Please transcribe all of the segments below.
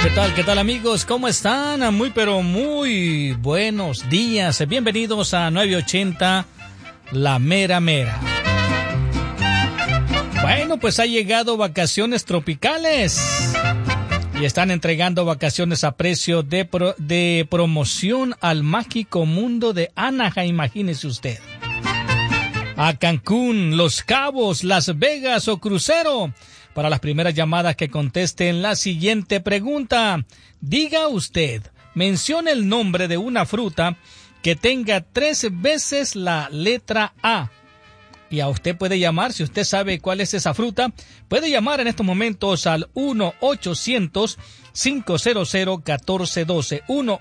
¿Qué tal amigos? ¿Cómo están? Muy pero muy buenos días. Bienvenidos a 980 La Mera Mera. Bueno, pues ha llegado vacaciones tropicales y están entregando vacaciones a precio de promoción al mágico mundo de Anaheim, imagínese usted. A Cancún, Los Cabos, Las Vegas o crucero. Para las primeras llamadas que contesten la siguiente pregunta, diga usted, mencione el nombre de una fruta que tenga 3 veces la letra A. Y a usted puede llamar, si usted sabe cuál es esa fruta, puede llamar en estos momentos al 1-800-500-1412,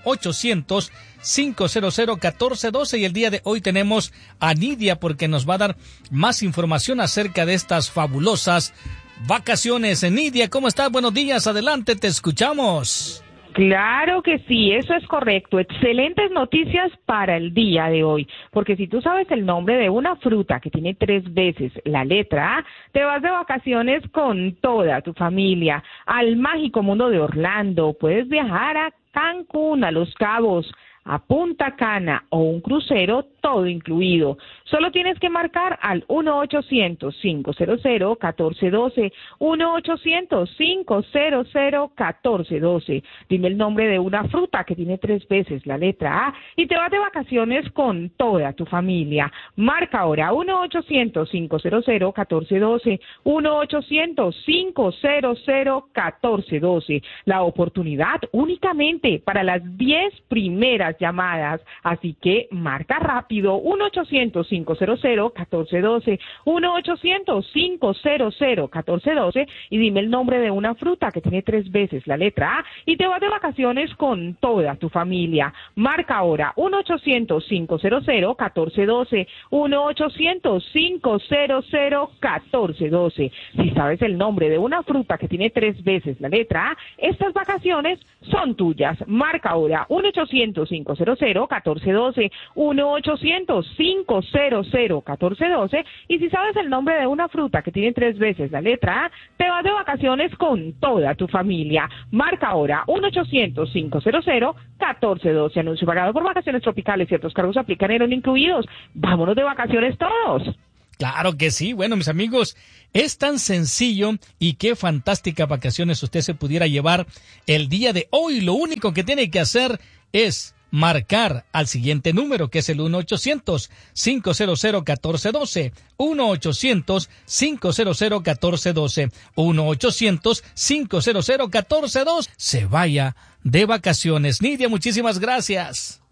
1-800-500-1412, y el día de hoy tenemos a Nidia porque nos va a dar más información acerca de estas fabulosas vacaciones. Nidia, ¿cómo estás? Buenos días, adelante, te escuchamos. Claro que sí, eso es correcto. Excelentes noticias para el día de hoy, porque si tú sabes el nombre de una fruta que tiene 3 veces la letra A, te vas de vacaciones con toda tu familia al mágico mundo de Orlando. Puedes viajar a Cancún, a Los Cabos, a Punta Cana o un crucero, todo incluido. Solo tienes que marcar al 1-800-500-1412, 1-800-500-1412. Dime el nombre de una fruta que tiene 3 veces la letra A y te vas de vacaciones con toda tu familia. Marca ahora 1-800-500-1412, 1-800-500-1412. La oportunidad únicamente para las 10 primeras llamadas, así que marca rápido 1-800-500-1412, 1-800-500-1412 y dime el nombre de una fruta que tiene 3 veces la letra A y te vas de vacaciones con toda tu familia. Marca ahora 1-800-500-1412, 1-800-500-1412. Si sabes el nombre de una fruta que tiene 3 veces la letra A, estas vacaciones son tuyas. Marca ahora 1-800-500-1412, 1-800-500-1412, y si sabes el nombre de una fruta que tiene 3 veces la letra A, te vas de vacaciones con toda tu familia. Marca ahora 1-800-500-1412. Anuncio pagado por Vacaciones Tropicales. Ciertos cargos aplican, eran incluidos. Vámonos de vacaciones todos. Claro que sí. Bueno, mis amigos, es tan sencillo y qué fantásticas vacaciones usted se pudiera llevar el día de hoy. Lo único que tiene que hacer es marcar al siguiente número, que es el 1-800-500-1412, 1-800-500-1412, 1-800-500-1412. Se vaya de vacaciones. Nidia, muchísimas gracias.